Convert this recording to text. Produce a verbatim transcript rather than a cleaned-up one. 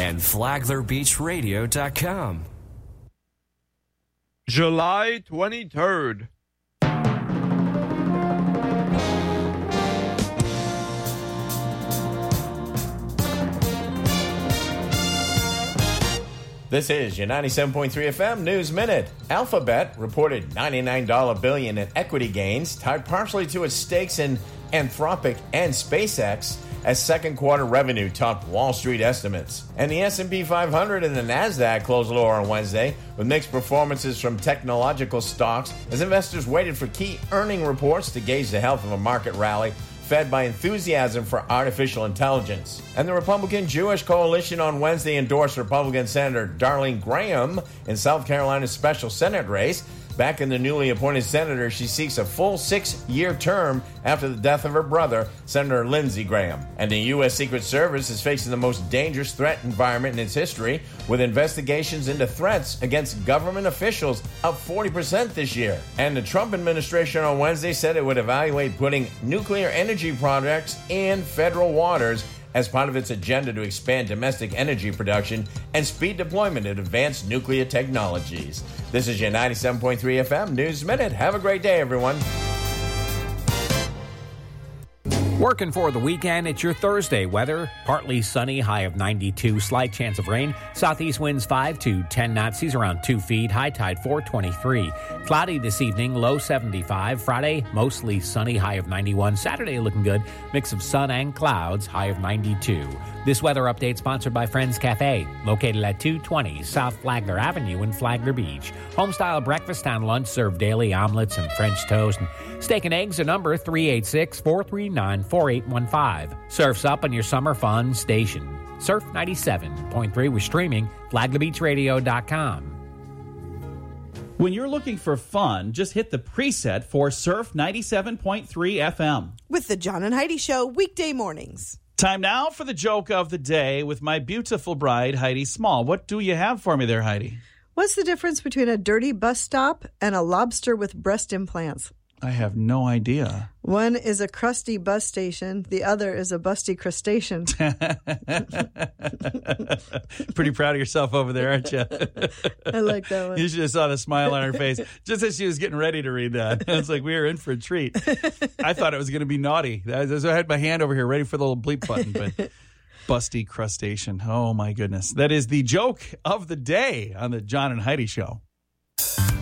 and flagler beach radio dot com. July twenty-third. This is your ninety-seven point three F M News Minute. Alphabet reported ninety-nine billion dollars in equity gains, tied partially to its stakes in Anthropic and SpaceX, as second quarter revenue topped Wall Street estimates. And the S and P five hundred and the NASDAQ closed lower on Wednesday, with mixed performances from technological stocks as investors waited for key earning reports to gauge the health of a market rally fed by enthusiasm for artificial intelligence. And the Republican Jewish Coalition on Wednesday endorsed Republican Senator Darlene Graham in South Carolina's special Senate race. Back in the newly appointed senator, she seeks a full six-year term after the death of her brother, Senator Lindsey Graham. And the U S. Secret Service is facing the most dangerous threat environment in its history, with investigations into threats against government officials up forty percent this year. And the Trump administration on Wednesday said it would evaluate putting nuclear energy projects in federal waters as part of its agenda to expand domestic energy production and speed deployment of advanced nuclear technologies. This is your ninety-seven point three F M News Minute. Have a great day, everyone. Working for the weekend, it's your Thursday weather. Partly sunny, high of ninety-two, slight chance of rain. Southeast winds five to ten knots, seas around two feet, high tide four twenty-three. Cloudy this evening, low seventy-five. Friday, mostly sunny, high of ninety-one. Saturday looking good, mix of sun and clouds, high of ninety-two. This weather update sponsored by Friends Cafe, located at two twenty South Flagler Avenue in Flagler Beach. Homestyle breakfast and lunch served daily, omelets and French toast. And steak and eggs, a number three eight six, four three nine, four eight one five. Surf's up on your summer fun station. Surf ninety-seven point three with streaming, flagler beach radio dot com. When you're looking for fun, just hit the preset for Surf ninety-seven point three F M. With the John and Heidi Show, weekday mornings. Time now for the joke of the day with my beautiful bride, Heidi Small. What do you have for me there, Heidi? What's the difference between a dirty bus stop and a lobster with breast implants? I have no idea. One is a crusty bus station. The other is a busty crustacean. Pretty proud of yourself over there, aren't you? I like that one. You should have saw the smile on her face just as she was getting ready to read that. It's like we were in for a treat. I thought it was going to be naughty. I had my hand over here ready for the little bleep button, but busty crustacean. Oh, my goodness. That is the joke of the day on the John and Heidi Show.